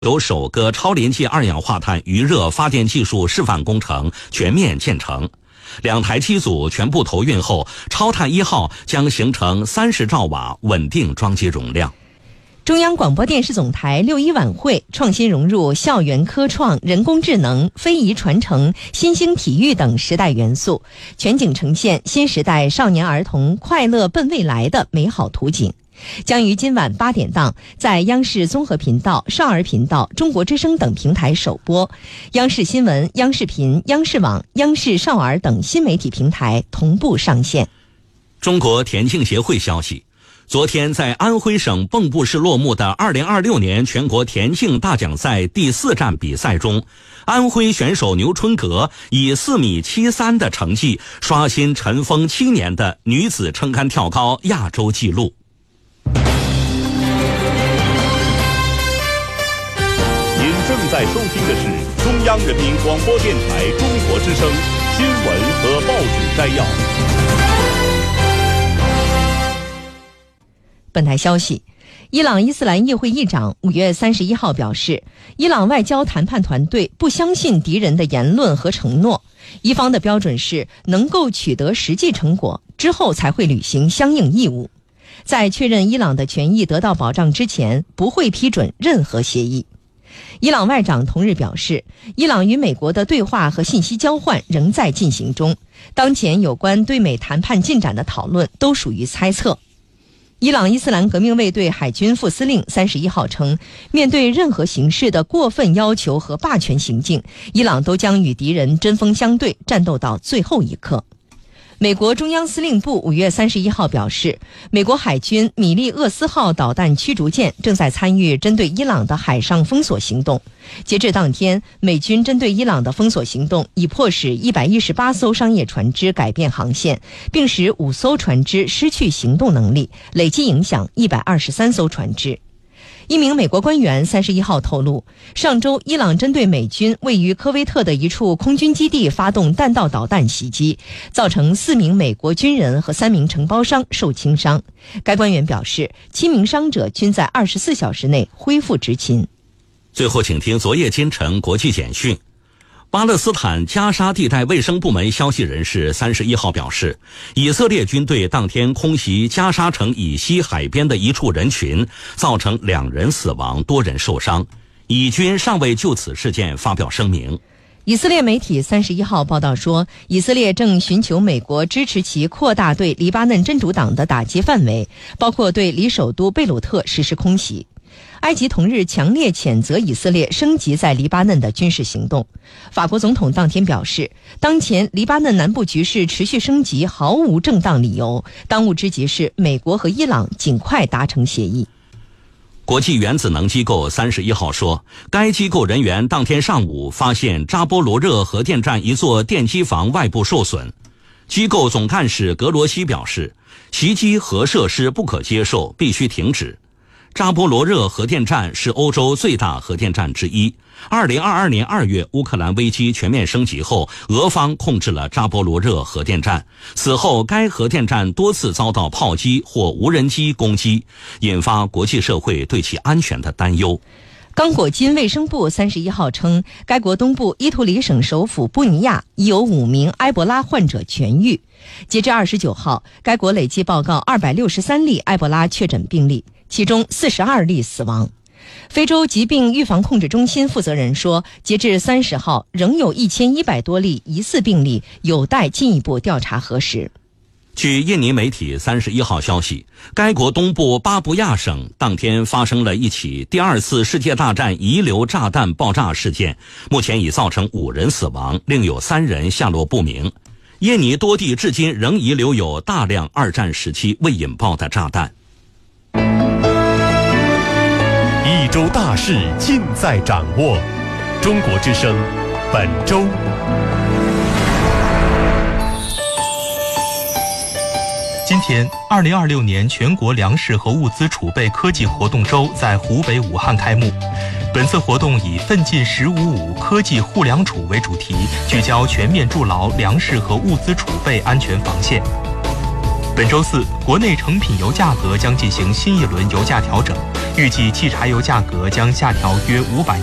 由首个超临界二氧化碳余热发电技术示范工程全面建成。2台机组全部投运后，超碳1号将形成30兆瓦稳定装机容量。 中央广播电视总台6·1晚会创新融入校园科创、人工智能、非遗传承、新兴体育等时代元素，全景呈现新时代少年儿童快乐奔未来的美好图景。将于今晚8点档在央视综合频道、少儿频道、中国之声等平台首播，央视新闻、央视频、央视网、央视少儿等新媒体平台同步上线。 中国田径协会消息，昨天在安徽省蚌埠市落幕的2026年全国田径大奖赛第4站比赛中，安徽选手牛春格以4.73米的成绩刷新尘封7年的女子撑杆跳高亚洲纪录。 您正在收听的是中央人民广播电台中国之声新闻和报纸摘要。 本台消息，伊朗伊斯兰议会议长5月31号表示，伊朗外交谈判团队不相信敌人的言论和承诺，伊方的标准是能够取得实际成果之后才会履行相应义务。在确认伊朗的权益得到保障之前，不会批准任何协议。伊朗外长同日表示，伊朗与美国的对话和信息交换仍在进行中，当前有关对美谈判进展的讨论都属于猜测。伊朗伊斯兰革命卫队海军副司令31号称，面对任何形式的过分要求和霸权行径，伊朗都将与敌人针锋相对，战斗到最后一刻。美国中央司令部5月31号表示，美国海军米利厄斯号导弹驱逐舰正在参与针对伊朗的海上封锁行动。截至当天，美军针对伊朗的封锁行动已迫使118艘商业船只改变航线，并使5艘船只失去行动能力，累计影响123艘船只。一名美国官员31号透露，上周伊朗针对美军位于科威特的一处空军基地发动弹道导弹袭击，造成4名美国军人和3名承包商受轻伤。该官员表示，7名伤者均在24小时内恢复执勤。 最后请听昨夜今晨国际简讯。巴勒斯坦加沙地带卫生部门消息人士31号表示，以色列军队当天空袭加沙城以西海边的一处人群，造成2人死亡，多人受伤。以军尚未就此事件发表声明。 以色列媒体31号报道说，以色列正寻求美国支持其扩大对黎巴嫩真主党的打击范围，包括对离首都贝鲁特实施空袭。埃及同日强烈谴责以色列升级在黎巴嫩的军事行动。法国总统当天表示，当前黎巴嫩南部局势持续升级毫无正当理由，当务之急是美国和伊朗尽快达成协议。 国际原子能机构31号说，该机构人员当天上午发现扎波罗热核电站一座电机房外部受损。机构总干事格罗西表示，袭击核设施不可接受，必须停止。扎波罗热核电站是欧洲最大核电站之一。2022年2月，乌克兰危机全面升级后，俄方控制了扎波罗热核电站。此后，该核电站多次遭到炮击或无人机攻击，引发国际社会对其安全的担忧。 刚果金卫生部31号称，该国东部伊图里省首府布尼亚已有5名埃博拉患者痊愈。截至29号，该国累计报告263例埃博拉确诊病例，其中42例死亡。非洲疾病预防控制中心负责人说，截至30号，仍有1100多例疑似病例有待进一步调查核实。 据印尼媒体31号消息，该国东部巴布亚省当天发生了一起第2次世界大战遗留炸弹爆炸事件，目前已造成5人死亡，另有3人下落不明。印尼多地至今仍遗留有大量2战时期未引爆的炸弹。 一周大事尽在掌握，中国之声本周。 今天，2026年全国粮食和物资储备科技活动周在湖北武汉开幕。本次活动以“奋进1055科技护粮储”为主题，聚焦全面筑牢粮食和物资储备安全防线。本本周四，国内成品油价格将进行新一轮油价调整，预计汽柴油价格将下调约500